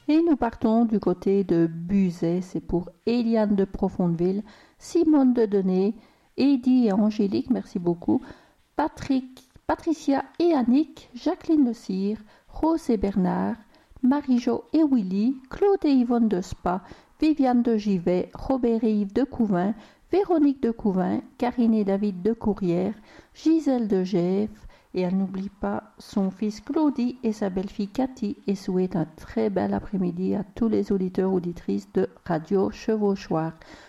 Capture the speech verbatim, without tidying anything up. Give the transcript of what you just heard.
Et nous partons du côté de Buzet, c'est pour Eliane de Profondeville, Simone de Denay, Eddy et Angélique, merci beaucoup, Patrick, Patricia et Annick, Jacqueline Le Cire, Rose et Bernard, Marie-Jo et Willy, Claude et Yvonne de Spa, Viviane de Givet, Robert et Yves de Couvin, Véronique de Couvin, Karine et David de Courrières, Gisèle de Gève, et elle n'oublie pas son fils Claudie et sa belle-fille Cathy et souhaite un très bel après-midi à tous les auditeurs auditrices de Radio Chevauchoir.